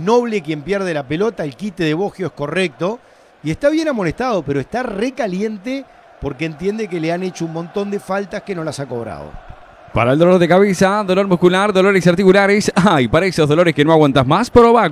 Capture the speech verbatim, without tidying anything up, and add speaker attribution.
Speaker 1: Noble quien pierde la pelota, el quite de Boggio es correcto. Y está bien amonestado, pero está recaliente porque entiende que le han hecho un montón de faltas que no las ha cobrado.
Speaker 2: Para el dolor de cabeza, dolor muscular, dolores articulares, ay, para esos dolores que no aguantas más, proba